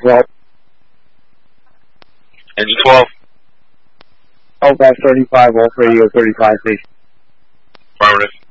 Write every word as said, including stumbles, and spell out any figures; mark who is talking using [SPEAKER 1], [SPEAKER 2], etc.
[SPEAKER 1] twelve.
[SPEAKER 2] Engine twelve.
[SPEAKER 1] Outback thirty-five, off radio thirty-five, please.
[SPEAKER 2] Affirmative.